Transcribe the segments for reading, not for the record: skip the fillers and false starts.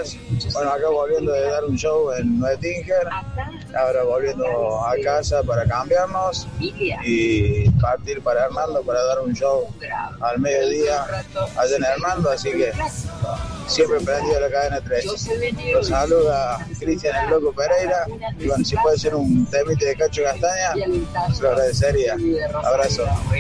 días. Bueno, acá volviendo de dar un show en Nuetinger, ahora volviendo a casa para cambiarnos y partir para Hernando para dar un show al mediodía allá en Hernando, así que siempre prendido la cadena 3. Los saluda Cristian el Loco Pereira y bueno, si puede ser un temite de Cacho Castaña, se lo agradecería. Abrazo.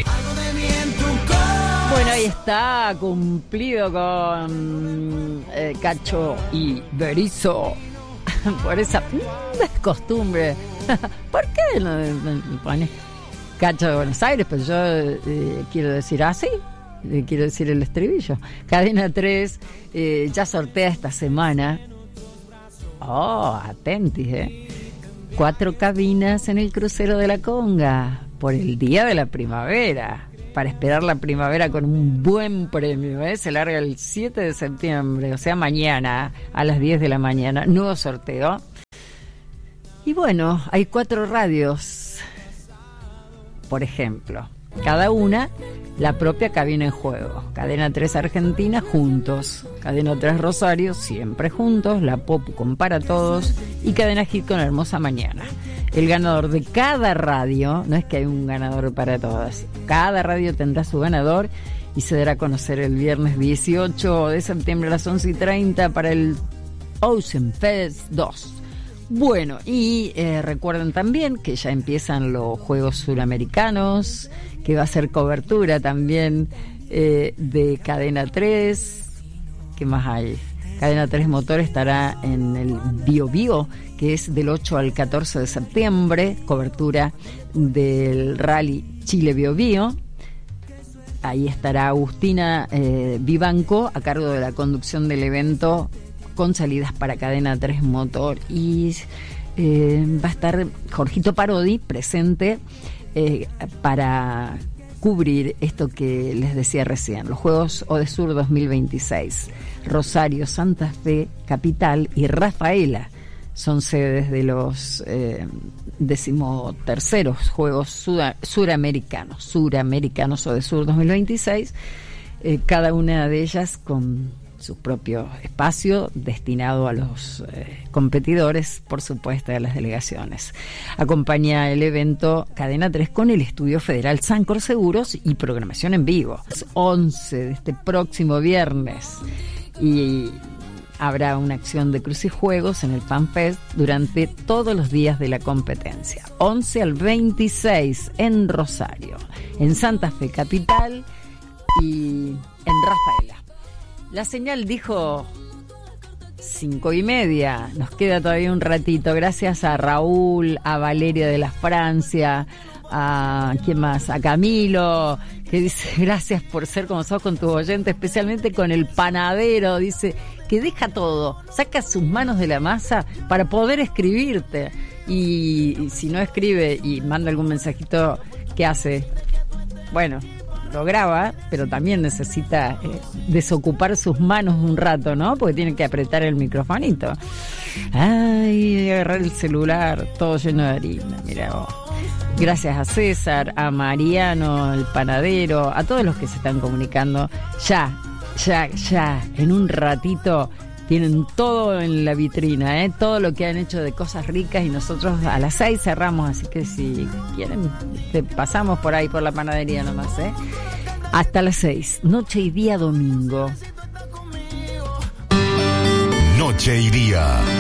Bueno, ahí está, cumplido con Cacho y Berizo. Por esa costumbre. ¿Por qué no pone Cacho de Buenos Aires? Pero yo quiero decir así. Quiero decir el estribillo. Cadena 3 ya sortea esta semana. Oh, atentis, 4 cabinas en el crucero de la Conga por el Día de la Primavera. Para esperar la primavera con un buen premio, se larga el 7 de septiembre, o sea, mañana a las 10 de la mañana, nuevo sorteo. Y bueno, hay 4 radios, por ejemplo, cada una la propia cabina en juego. Cadena 3 Argentina, juntos. Cadena 3 Rosario, siempre juntos. La Pop con Para Todos. Y Cadena Hit con Hermosa Mañana. El ganador de cada radio, no es que hay un ganador para todas, cada radio tendrá su ganador y se dará a conocer el viernes 18 de septiembre a las 11:30 para el Ocean Fest 2. Bueno, y recuerden también que ya empiezan los Juegos Suramericanos, que va a ser cobertura también de Cadena 3. ¿Qué más hay? Cadena 3 Motor estará en el Bio Bio, que es del 8 al 14 de septiembre, cobertura del Rally Chile Bio Bio. Ahí estará Agustina Vivanco a cargo de la conducción del evento con salidas para Cadena 3 Motor. Y va a estar Jorgito Parodi presente para cubrir esto que les decía recién, los Juegos Odesur 2026. Rosario, Santa Fe, Capital y Rafaela son sedes de los 13º Juegos Suramericanos Odesur 2026, cada una de ellas con su propio espacio destinado a los competidores, por supuesto, a las delegaciones. Acompaña el evento Cadena 3 con el Estudio Federal Sancor Seguros y programación en vivo. 11 de este próximo viernes. Y habrá una acción de crucijuegos en el FanFest durante todos los días de la competencia. 11 al 26 en Rosario, en Santa Fe Capital y en Rafaela. La señal dijo 5:30. Nos queda todavía un ratito. Gracias a Raúl, a Valeria de la Francia, a ¿quién más? A Camilo, que dice gracias por ser como sos con tus oyentes, especialmente con el panadero. Dice que deja todo, saca sus manos de la masa para poder escribirte. Y si no escribe y manda algún mensajito, ¿qué hace? Bueno, lo graba, pero también necesita desocupar sus manos un rato, ¿no? Porque tiene que apretar el microfonito. Ay, agarrar el celular, todo lleno de harina, mira vos. Gracias a César, a Mariano, el panadero, a todos los que se están comunicando. Ya, en un ratito tienen todo en la vitrina, todo lo que han hecho de cosas ricas, y nosotros a las 6 cerramos, así que si quieren te pasamos por ahí por la panadería nomás, hasta las 6, noche y día domingo. Noche y día.